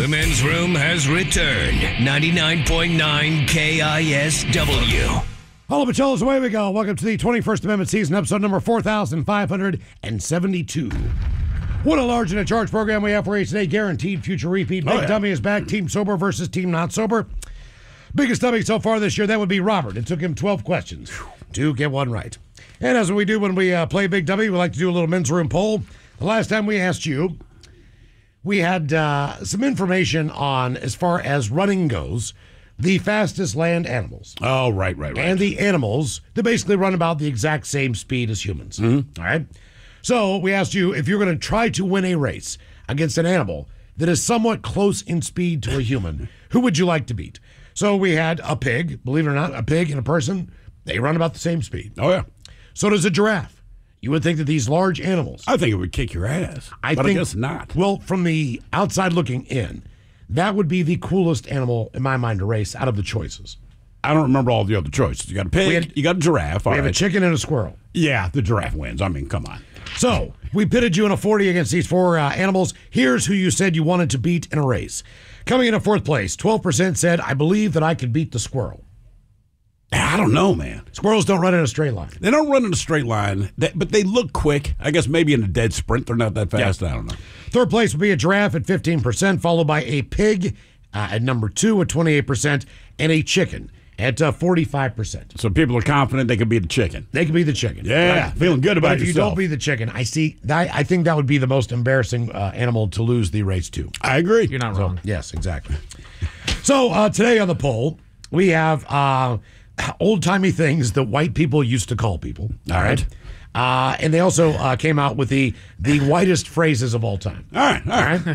The men's room has returned. 99.9 KISW. Hello, Pacholas, away we go. Welcome to the 21st Amendment season, episode number 4,572. What a large and a charge program we have for you today. Guaranteed future repeat. Big Dummy is back. Team sober versus team not sober. Biggest dummy so far this year, that would be Robert. It took him 12 questions to get one right. And as we do when we play Big Dummy, we like to do a little men's room poll. The last time we asked you, we had some information on, as far as running goes, the fastest land animals. Oh, right. And the animals, they basically run about the exact same speed as humans. Mm-hmm. All right? So we asked you, if you're going to try to win a race against an animal that is somewhat close in speed to a human, who would you like to beat? So we had a pig, believe it or not, a pig and a person, they run about the same speed. Oh, yeah. So does a giraffe. You would think that these large animals... I think it would kick your ass. I guess not. Well, from the outside looking in, that would be the coolest animal, in my mind, to race out of the choices. I don't remember all the other choices. You got a pig, you got a giraffe. We have a chicken and a squirrel. Yeah, the giraffe wins. I mean, come on. So, we pitted you in a 40 against these four animals. Here's who you said you wanted to beat in a race. Coming in at fourth place, 12% said, I believe that I could beat the squirrel. I don't know, man. Squirrels don't run in a straight line. They don't run in a straight line, but they look quick. I guess maybe in a dead sprint they're not that fast. Yeah. I don't know. Third place would be a giraffe at 15%, followed by a pig at number 2 at 28%, and a chicken at 45%. So people are confident they could be the chicken. They could be the chicken. Yeah, right. Feeling good about yourself. If you don't be the chicken, I think that would be the most embarrassing animal to lose the race to. I agree. You're not wrong. Yes, exactly. So today on the poll, we have old-timey things that white people used to call people. All right. And they also came out with the whitest phrases of all time. All right.